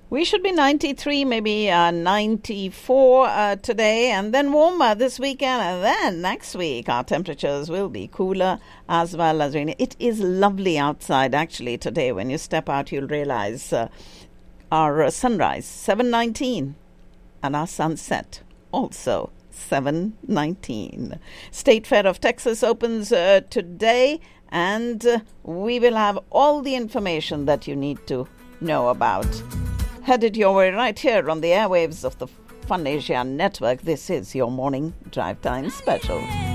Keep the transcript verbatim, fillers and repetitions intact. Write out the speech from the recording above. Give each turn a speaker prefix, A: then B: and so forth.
A: We should be ninety-three, maybe uh, ninety-four uh, today, and then warmer this weekend, and then next week our temperatures will be cooler as well as rainy. It is lovely outside, actually, today. When you step out, you'll realize uh, our uh, sunrise, seven nineteen, and our sunset, also seven nineteen. State Fair of Texas opens uh, today, and uh, we will have all the information that you need to know about. Headed your way right here on the airwaves of the Fun Asia Network. This is your morning drive time special.